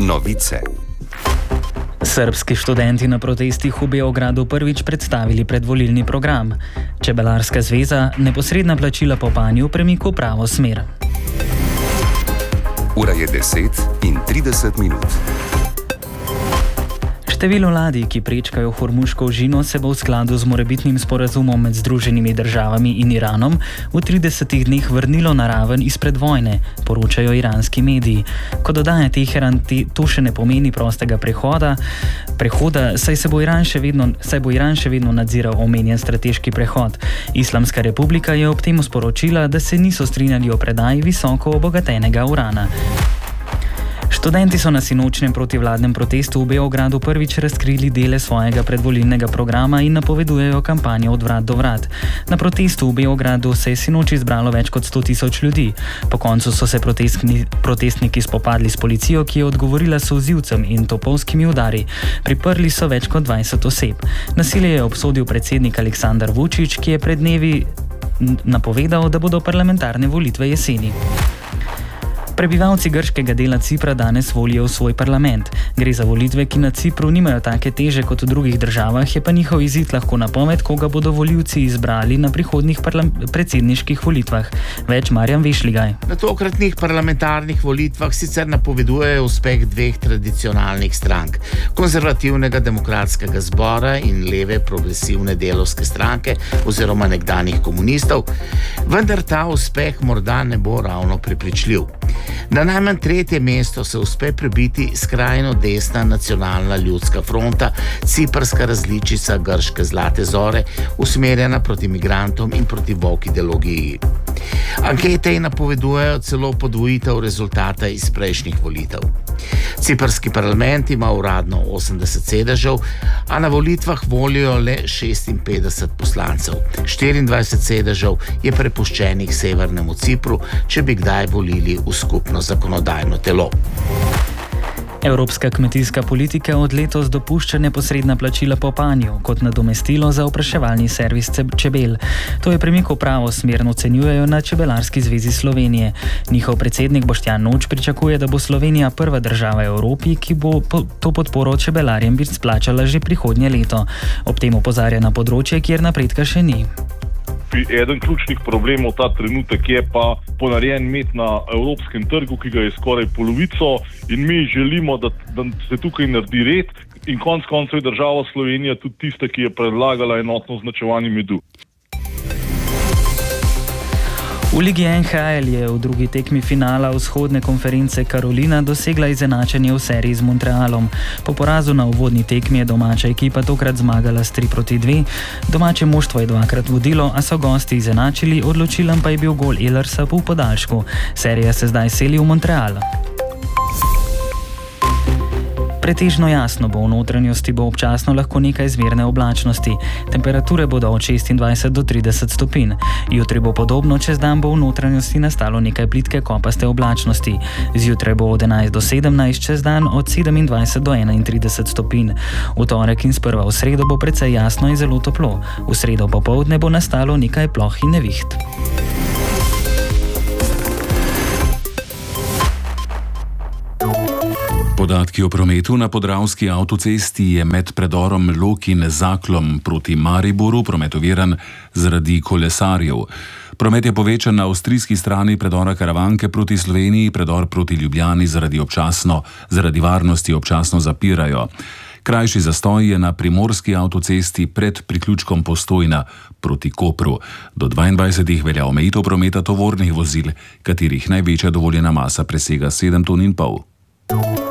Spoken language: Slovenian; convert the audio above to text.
Novice. Srbski študenti na protestih v Beogradu prvič predstavili predvolilni program. Čebelarska zveza neposredna plačila po panju premika v pravo smer. Ura je 10:30. Število ladij, ki prečkajo Hormuško ožino, se bo v skladu z morebitnim sporazumom med Združenimi državami in Iranom v 30 dneh vrnilo na raven izpred vojne, poročajo iranski mediji. Kot dodaja Teheran, to še ne pomeni prostega prehoda, saj bo Iran še vedno nadziral omenjen strateški prehod. Islamska republika je ob tem sporočila, da se niso strinjali o predaji visoko obogatenega urana. Študenti so na sinočnem protivladnem protestu v Beogradu prvič razkrili dele svojega predvolilnega programa in napovedujejo kampanjo od vrat do vrat. Na protestu v Beogradu se je sinoči zbralo več kot 100.000 ljudi. Po koncu so se protestniki spopadli s policijo, ki je odgovorila s solzivcem in topovskimi udari. Priprli so več kot 20 oseb. Nasilje je obsodil predsednik Aleksandar Vučić, ki je pred dnevi napovedal, da bodo parlamentarne volitve jeseni. Prebivalci grškega dela Cipra danes volijo v svoj parlament. Gre za volitve, ki na Cipru nimajo take teže kot v drugih državah, je pa njihov izid lahko napoved, koga bodo volivci izbrali na prihodnjih predsedniških volitvah. Več Marjan Vešligaj. Na tokratnih parlamentarnih volitvah sicer napovedujejo uspeh dveh tradicionalnih strank, konzervativnega demokratskega zbora in leve progresivne delovske stranke oziroma nekdanjih komunistov, vendar ta uspeh morda ne bo ravno prepričljiv. Na najmanj tretje mesto se uspe prebiti skrajno desna nacionalna ljudska fronta, ciprska različica grške zlate zore, usmerjena proti migrantom in proti woke ideologiji. Ankete napovedujejo celo podvojitev rezultata iz prejšnjih volitev. Ciprski parlament ima uradno 80 sedežev, a na volitvah volijo le 56 poslancev. 24 sedežev je prepuščenih Severnemu Cipru, če bi kdaj volili v skupno zakonodajno telo. Evropska kmetijska politika od letos dopušča neposredna plačila po panju kot nadomestilo za opraševalni servis čebel. To je premik v pravo smer, ocenjujejo na Čebelarski zvezi Slovenije. Njihov predsednik Boštjan Noč pričakuje, da bo Slovenija prva država v Evropi, ki bo to podporo čebelarjem splačala že prihodnje leto. Ob tem opozarja na področje, kjer napredka še ni. Eden ključnih problemov ta trenutek je pa ponarejen med na evropskem trgu, ki ga je skoraj polovico, in mi želimo, da se tukaj naredi red in konec koncev je država Slovenija tudi tista, ki je predlagala enotno označevanje medu. V Ligi NHL je v drugi tekmi finala vzhodne konference Karolina dosegla izenačenje v seriji z Montrealom. Po porazu na uvodni tekmi je domača ekipa tokrat zmagala s 3-2. Domače moštvo je dvakrat vodilo, a so gosti izenačili, odločilen pa je bil gol Elersa v podaljšku. Serija se zdaj seli v Montreal. Pretežno jasno bo, v notranjosti bo občasno lahko nekaj zmerne oblačnosti. Temperature bodo od 26 do 30 stopinj. Jutri bo podobno, čez dan bo v notranjosti nastalo nekaj plitke kopaste oblačnosti. Zjutraj bo od 11 do 17, čez dan od 27 do 31 stopinj. V torek in sprva v sredo bo precej jasno in zelo toplo. V sredo popoldne bo nastalo nekaj ploh in neviht. Podatki o prometu na Podravski avtocesti je med predorom Lokin-Zaklom proti Mariboru promet oviran zaradi kolesarjev. Promet je povečan na avstrijski strani predora Karavanke proti Sloveniji, predor proti Ljubljani zaradi varnosti občasno zapirajo. Krajši zastoj je na primorski avtocesti pred priključkom Postojna proti Kopru. Do 22. velja omejitev prometa tovornih vozil, katerih največja dovoljena masa presega 7,5 ton.